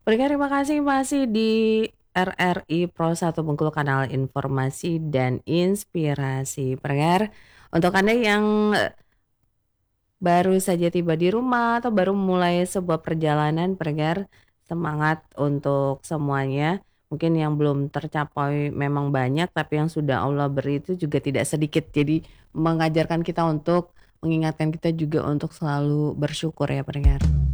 Terima kasih masih di RRI Pro 1 Bengkulu, kanal informasi dan inspirasi. Untuk Anda yang baru saja tiba di rumah atau baru mulai sebuah perjalanan, semangat untuk semuanya. Mungkin yang belum tercapai memang banyak, tapi yang sudah Allah beri itu juga tidak sedikit. Jadi mengajarkan kita untuk mengingatkan kita juga untuk selalu bersyukur ya, pendengar.